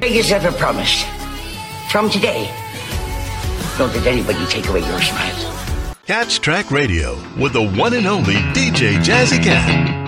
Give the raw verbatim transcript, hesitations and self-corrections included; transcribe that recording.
Make yourself a promise. From today, don't let anybody take away your smile. Catch Track Radio with the one and only D J Jazzy Cat.